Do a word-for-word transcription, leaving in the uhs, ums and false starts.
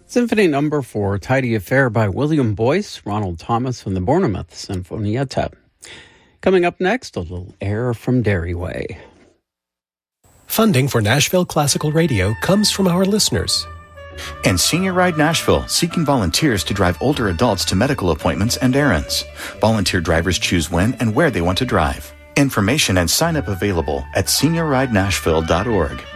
Symphony Number Four, Tidy Affair by William Boyce, Ronald Thomas, and the Bournemouth Sinfonietta. Coming up next, a little air from Dairy Way. Funding for Nashville Classical Radio comes from our listeners. And Senior Ride Nashville, seeking volunteers to drive older adults to medical appointments and errands. Volunteer drivers choose when and where they want to drive. Information and sign up available at senior ride nashville dot org.